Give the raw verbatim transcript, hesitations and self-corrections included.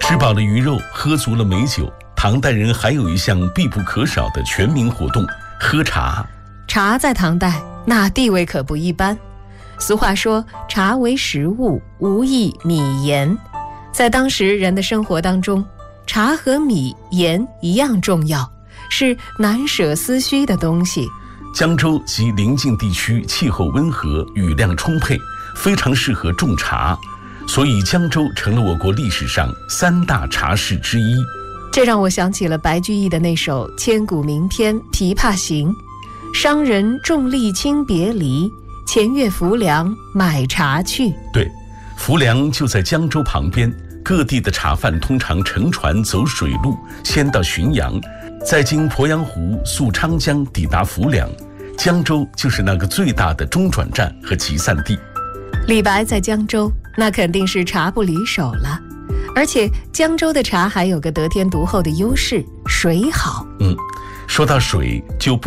吃饱了鱼肉，喝足了美酒，唐代人还有一项必不可少的全民活动——喝茶。 茶在唐代那地位可不一般。俗话说，茶为食物，无异米盐。在当时人的生活当中，茶和米盐一样重要，是难舍思虚的东西。 江州及邻近地区气候温和，雨量充沛，非常适合种茶，所以江州成了我国历史上三大茶市之一。 这让我想起了白居易的那首千古名篇《琵琶行》：商人重利轻别离，前越浮梁买茶去。 对，浮梁就在江州旁边，各地的茶贩通常乘船走水路，先到浔阳，再经鄱阳湖溯昌江抵达浮梁。江州就是那个最大的中转站和集散地。 李白在江州，那肯定是茶不离手了。而且江州的茶还有个得天独厚的优势，水好。 嗯，说到水就不